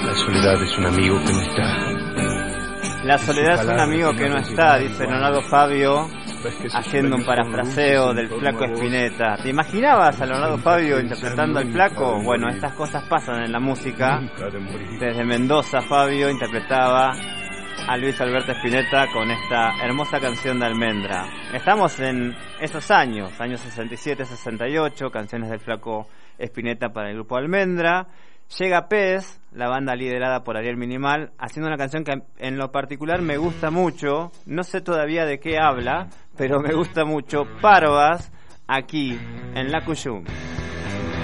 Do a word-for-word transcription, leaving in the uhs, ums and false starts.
La soledad es un amigo que no está. La soledad es un amigo que no está, dice Leonardo Fabio, haciendo un parafraseo del Flaco Spinetta. ¿Te imaginabas a Leonardo Fabio interpretando al Flaco? Bueno, estas cosas pasan en la música. Desde Mendoza, Fabio interpretaba a Luis Alberto Spinetta con esta hermosa canción de Almendra. Estamos en esos años, años sesenta y siete, sesenta y ocho, canciones del Flaco Spinetta para el grupo Almendra. Llega Pez, la banda liderada por Ariel Minimal, haciendo una canción que en lo particular me gusta mucho. No sé todavía de qué habla, pero me gusta mucho. Parvas, aquí en La Cuyum.